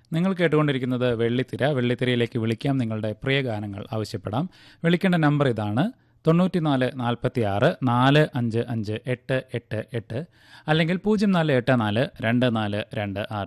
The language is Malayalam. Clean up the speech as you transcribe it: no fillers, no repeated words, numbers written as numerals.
നിങ്ങൾ കേട്ടുകൊണ്ടിരിക്കുന്നത് വെള്ളിത്തിര. വെള്ളിത്തിരയിലേക്ക് വിളിക്കാം, നിങ്ങളുടെ പ്രിയ ഗാനങ്ങൾ ആവശ്യപ്പെടാം. വിളിക്കേണ്ട നമ്പർ ഇതാണ്: 94 46 455 888 അല്ലെങ്കിൽ 0484 2426